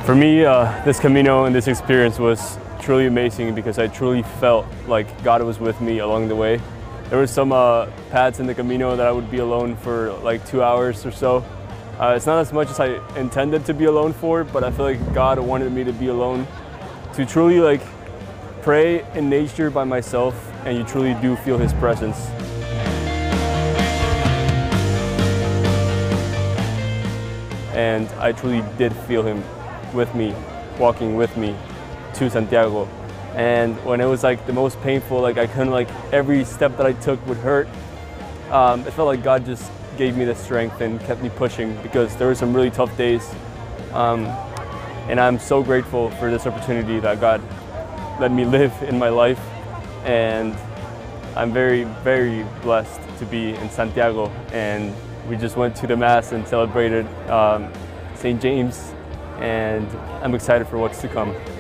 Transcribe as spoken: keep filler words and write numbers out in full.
For me, uh, this Camino and this experience was truly amazing because I truly felt like God was with me along the way. There were some uh, paths in the Camino that I would be alone for like two hours or so. Uh, it's not as much as I intended to be alone for, but I feel like God wanted me to be alone to truly like pray in nature by myself, and you truly do feel His presence. And I truly did feel Him with me, walking with me to Santiago. And when it was like the most painful, like I couldn't, like every step that I took would hurt, um, it felt like God just gave me the strength and kept me pushing because there were some really tough days. Um, and I'm so grateful for this opportunity that God let me live in my life. And I'm very, very blessed to be in Santiago. And we just went to the Mass and celebrated um, Saint James. And I'm excited for what's to come.